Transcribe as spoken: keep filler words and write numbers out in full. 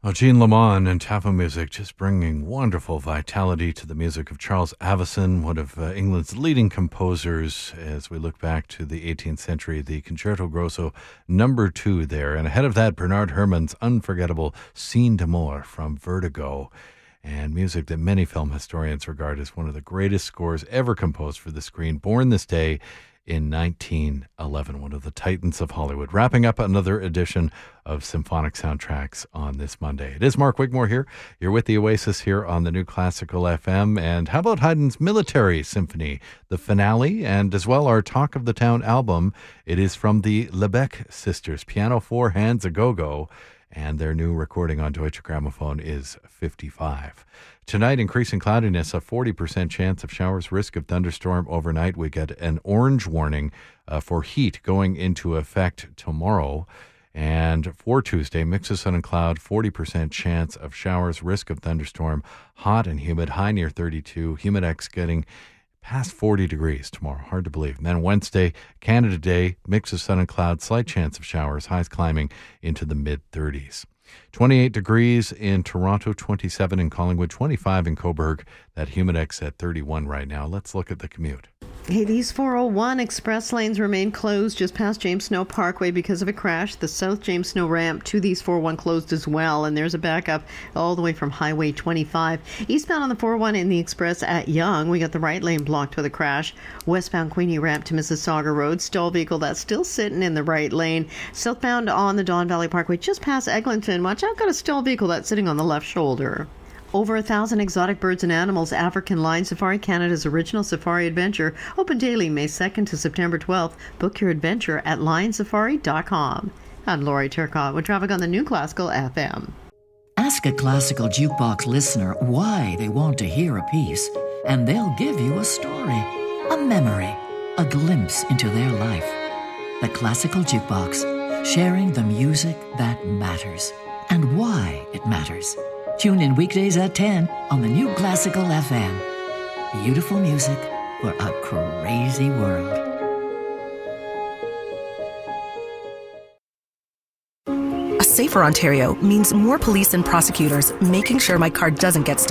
Oh, Jean Lamont and Taffo music just bringing wonderful vitality to the music of Charles Avison, one of uh, England's leading composers as we look back to the eighteenth century, the Concerto Grosso number two there. And ahead of that, Bernard Herrmann's unforgettable Scene d'Amour from Vertigo, and music that many film historians regard as one of the greatest scores ever composed for the screen, born this day in nineteen eleven, one of the titans of Hollywood. Wrapping up another edition of Symphonic Soundtracks on this Monday. It is Mark Wigmore here. You're with the Oasis here on the New Classical F M. And how about Haydn's Military Symphony, the finale, and as well our Talk of the Town album. It is from the Lebec sisters, Piano Four Hands a Go-Go, and their new recording on Deutsche Grammophon is fifty-five. Tonight, increasing cloudiness, a forty percent chance of showers, risk of thunderstorm overnight. We get an orange warning uh, for heat going into effect tomorrow. And for Tuesday, mix of sun and cloud, forty percent chance of showers, risk of thunderstorm, hot and humid, high near thirty-two, humidex getting past forty degrees tomorrow. Hard to believe. And then Wednesday, Canada Day, mix of sun and cloud, slight chance of showers, highs climbing into the mid-thirties. twenty-eight degrees in Toronto, twenty-seven in Collingwood, twenty-five in Cobourg. That humidex at thirty-one right now. Let's look at the commute. Hey, these four oh one express lanes remain closed just past James Snow Parkway because of a crash. The South James Snow ramp to these four oh one closed as well, and there's a backup all the way from Highway twenty-five. Eastbound on the four oh one in the express at Yonge, we got the right lane blocked with a crash. Westbound Queenie ramp to Mississauga Road, stall vehicle that's still sitting in the right lane. Southbound on the Don Valley Parkway just past Eglinton, watch out, got a stall vehicle that's sitting on the left shoulder. Over a thousand exotic birds and animals, African Lion Safari, Canada's original safari adventure. Open daily May second to September twelfth. Book your adventure at lion safari dot com. I'm Lori Turcotte with traffic on the New Classical F M. Ask a classical jukebox listener why they want to hear a piece, and they'll give you a story, a memory, a glimpse into their life. The Classical Jukebox, sharing the music that matters and why it matters. Tune in weekdays at ten on the New Classical F M. Beautiful music for a crazy world. A safer Ontario means more police and prosecutors making sure my car doesn't get stolen.